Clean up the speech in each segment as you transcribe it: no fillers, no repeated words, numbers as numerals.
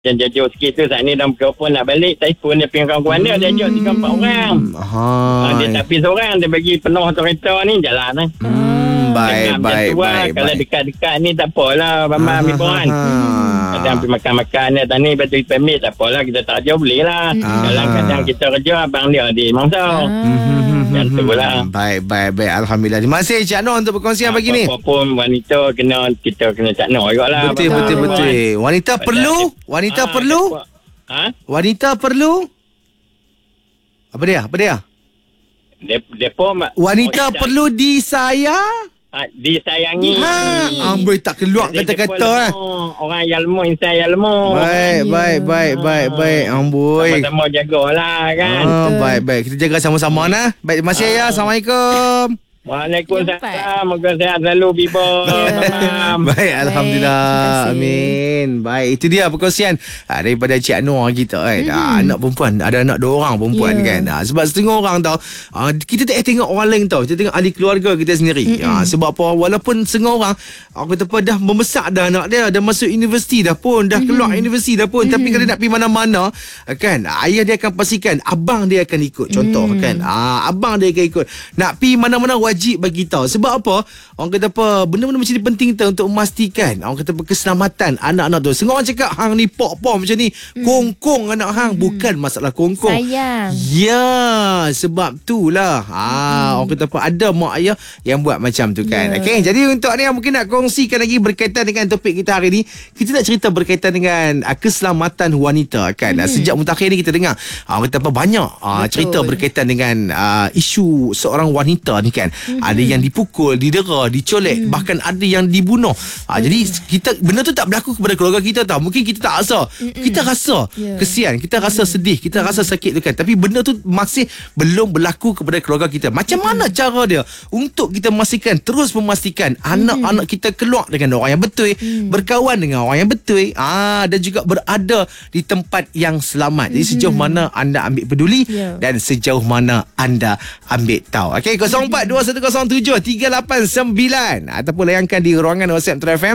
Dan jauh sikit tu saat ni dah pukul nak balik, telefon dia punya kawan-kawan dia ajak 3-4 orang. Dia tak pergi seorang, dia bagi penuh kereta ni jalan lah. Baik. Kalau dekat-dekat ni tak apalah, Bambang ambil pun. Kadang pergi makan-makan dia tadi, lepas tu kita ambil, tak apalah, kita tak jauh boleh lah. Kadang kita kerja, abang dia di mangsa. Yang tu lah. Baik. Alhamdulillah. Terima kasih Cik Noh untuk perkongsian pagi ni. Apa-apa wanita kita kena Cik Noh juga lah. Betul. Wanita perlu? Wanita perlu? Apa dia? Wanita perlu disayang? Disayangi. Amboi tak keluar kata-kata orang yang lemah, insan yang lemah. Baik. Amboi. Sama-sama jagalah kan. Baik. Kita jaga sama-sama nah. Baik, terima kasih ya. Assalamualaikum. Waalaikumsalam. Moga sehat selalu Bibo. Baik, Alhamdulillah. Amin. Baik, itu dia perkongsian daripada Cik Anwar kita kan. Anak perempuan, ada anak 2 orang perempuan kan. Sebab setengah orang tahu kita tak tengok orang lain tahu, kita tengok ahli keluarga kita sendiri. Sebab apa, walaupun setengah orang kata apa dah membesar dah anak dia, dah masuk universiti dah pun, dah keluar universiti dah pun, tapi kalau nak pergi mana-mana kan, ayah dia akan pastikan abang dia akan ikut. Contoh kan, abang dia akan ikut. Nak pergi mana-mana wajib bagi tahu. Sebab apa? Orang kata apa, benda-benda macam ni penting untuk memastikan orang kata apa, keselamatan anak-anak tu. Setengah orang cakap hang ni pok-pok macam ni, kongkong anak hang. Bukan masalah kongkong, sayang. Ya, sebab tu lah orang kata apa, ada mak ayah yang buat macam tu kan. Okay, jadi untuk ni yang mungkin nak kongsikan lagi berkaitan dengan topik kita hari ni, kita nak cerita berkaitan dengan keselamatan wanita kan. Sejak mutakhir ni kita dengar orang kata apa, banyak cerita berkaitan dengan isu seorang wanita ni kan. Ada yang dipukul, didera, dicolek, bahkan ada yang dibunuh. Jadi kita, benda tu tak berlaku kepada keluarga kita tau. Mungkin kita tak rasa, kita rasa kesian, kita rasa sedih, kita rasa sakit tu kan. Tapi benda tu masih belum berlaku kepada keluarga kita. Macam mana cara dia untuk kita terus memastikan anak-anak kita keluar dengan orang yang betul, berkawan dengan orang yang betul, dan juga berada di tempat yang selamat. Jadi sejauh mana anda ambil peduli dan sejauh mana anda ambil tahu. Okey, 0421073899 ataupun layangkan di ruangan WhatsApp True FM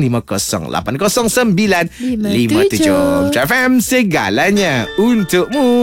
0105080957. True FM, segalanya untukmu.